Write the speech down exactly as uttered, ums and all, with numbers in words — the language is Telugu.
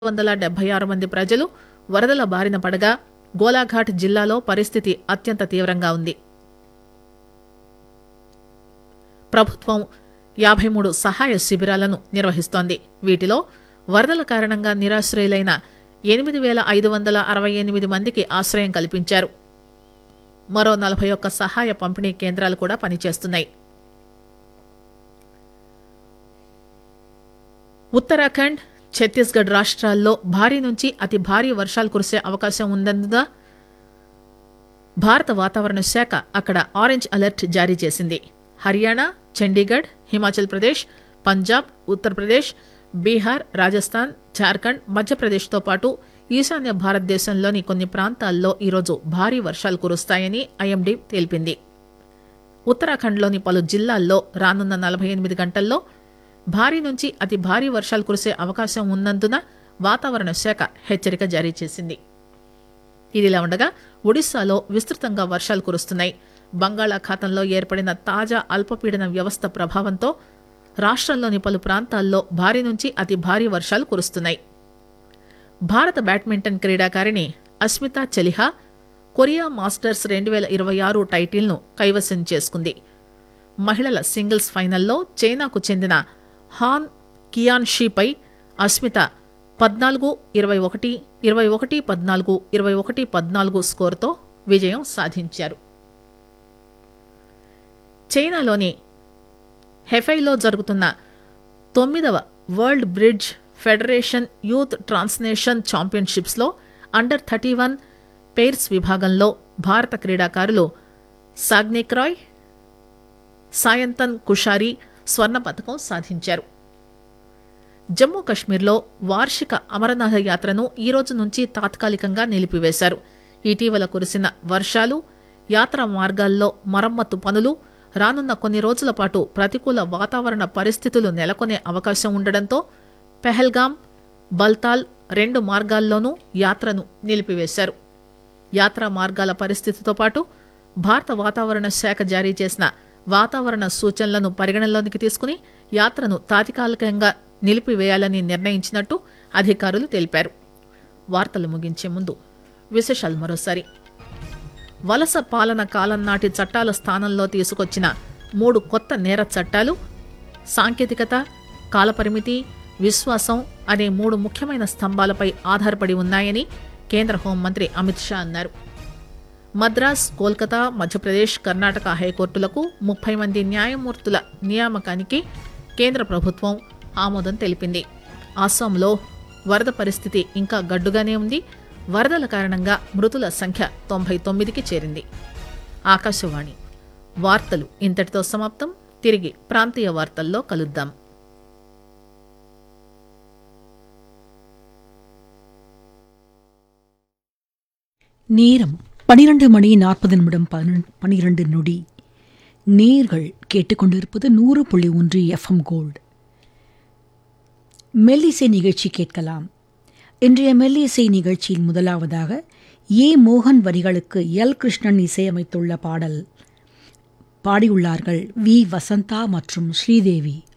వందల డెబ్బై ఆరు మంది ప్రజలు వరదల బారిన పడగా గోలాఘాట్ జిల్లాలో పరిస్థితి అత్యంత తీవ్రంగా ఉంది. ప్రభుత్వం యాభై మూడు సహాయ శిబిరాలను నిర్వహిస్తోంది. వీటిలో వరదల కారణంగా నిరాశ్రయులైన ఎనిమిది పేల ఐదు వందల అరవై ఎనిమిది మందికి ఆశ్రయం కల్పించారు. మరో నలభై ఒక్క సహాయ పంపిణీ కేంద్రాలు కూడా పనిచేస్తున్నాయి. ఉత్తరాఖండ్, ఛత్తీస్గఢ్ రాష్ట్రాల్లో భారీ నుంచి అతి భారీ వర్షాలు కురిసే అవకాశం ఉన్నందున భారత వాతావరణ శాఖ అక్కడ ఆరెంజ్ అలర్ట్ జారీ చేసింది. హర్యానా, చండీగఢ్, హిమాచల్ ప్రదేశ్, పంజాబ్, ఉత్తరప్రదేశ్, బీహార్, రాజస్థాన్, జార్ఖండ్, మధ్యప్రదేశ్తో పాటు ఈశాన్య భారతదేశంలోని కొన్ని ప్రాంతాల్లో ఈరోజు భారీ వర్షాలు కురుస్తాయని ఐఎండీ తెలిపింది. ఉత్తరాఖండ్లోని పలు జిల్లాల్లో రానున్న నలభై ఎనిమిది గంటల్లో భారీ నుంచి అతి భారీ వర్షాలు కురిసే అవకాశం ఉన్నందున వాతావరణ శాఖ హెచ్చరిక జారీ చేసింది. ఇదిలా ఉండగా ఒడిశాలో విస్తృతంగా వర్షాలు కురుస్తున్నాయి. బంగాళాఖాతంలో ఏర్పడిన తాజా అల్పపీడన వ్యవస్థ ప్రభావంతో రాష్ట్రంలోని పలు ప్రాంతాల్లో భారీ నుంచి అతి భారీ వర్షాలు కురుస్తున్నాయి. భారత బ్యాడ్మింటన్ క్రీడాకారిణి అస్మితా చలిహా కొరియా మాస్టర్స్ రెండు వేల ఇరవై ఆరు టైటిల్ను కైవసం చేసుకుంది. మహిళల సింగిల్స్ ఫైనల్లో చైనాకు చెందిన హాన్ కియాన్షీపై అస్మిత పద్నాలుగు ఇరవై ఒకటి ఇరవై ఒకటి పద్నాలుగు ఇరవై ఒకటి పద్నాలుగు స్కోరుతో విజయం సాధించారు. చైనాలోని హెఫైలో జరుగుతున్న తొమ్మిదవ world bridge federation youth ట్రాన్స్నేషన్ ఛాంపియన్షిప్స్లో under thirty one pairs విభాగంలో భారత క్రీడాకారులు సాగ్నిక్ రాయ్, సాయంతన్ కుషారి స్వర్ణ పతకం సాధించారు. జమ్మూ కశ్మీర్లో వార్షిక అమరనాథ యాత్రను ఈ రోజు నుంచి తాత్కాలికంగా నిలిపివేశారు. ఇటీవల కురిసిన వర్షాలు, యాత్రా మార్గాల్లో మరమ్మతు పనులు, రానున్న కొన్ని రోజుల పాటు ప్రతికూల వాతావరణ పరిస్థితులు నెలకొనే అవకాశం ఉండడంతో పెహల్గాం, బల్తాల్ రెండు మార్గాల్లోనూ యాత్రను నిలిపివేశారు. యాత్రా మార్గాల పరిస్థితితో పాటు భారత వాతావరణ శాఖ జారీ చేసిన వాతావరణ సూచనలను పరిగణనలోకి తీసుకుని యాత్రను తాత్కాలికంగా నిలిపివేయాలని నిర్ణయించినట్టు అధికారులు తెలిపారు. వార్తలు ముగించే ముందు విశేషాలు మరోసారి. వలస పాలన కాలం నాటి చట్టాల స్థానంలో తీసుకొచ్చిన మూడు కొత్త నేర చట్టాలు సాంకేతికత, కాలపరిమితి, విశ్వాసం అనే మూడు ముఖ్యమైన స్తంభాలపై ఆధారపడి ఉన్నాయని కేంద్ర హోంమంత్రి అమిత్ షా అన్నారు. మద్రాస్, కోల్కతా, మధ్యప్రదేశ్, కర్ణాటక హైకోర్టులకు ముప్పై మంది న్యాయమూర్తుల నియామకానికి కేంద్ర ప్రభుత్వం ఆమోదం తెలిపింది. అస్సాంలో వరద పరిస్థితి ఇంకా గడ్డుగానే ఉంది. వరదల కారణంగా మృతుల సంఖ్య తొంభై తొమ్మిదికి చేరింది. ఆకాశవాణి వార్తలు ఇంతటితో సమాప్తం. తిరిగి ప్రాంతీయ వార్తల్లో కలుద్దాం. நேரம் பனிரெண்டு மணி நாற்பது நிமிடம் பனிரெண்டு நொடி. நேர்கள் கேட்டுக்கொண்டிருப்பது நூறு புள்ளி ஒன்று எஃப்எம் கோல்டு. மெல்லிசை நிகழ்ச்சி கேட்கலாம். இன்றைய மெல்லிசை நிகழ்ச்சியில் முதலாவதாக ஏ மோகன் வரிகளுக்கு எல் கிருஷ்ணன் இசையமைத்துள்ள பாடல் பாடியுள்ளார்கள் வி வசந்தா மற்றும் ஸ்ரீதேவி.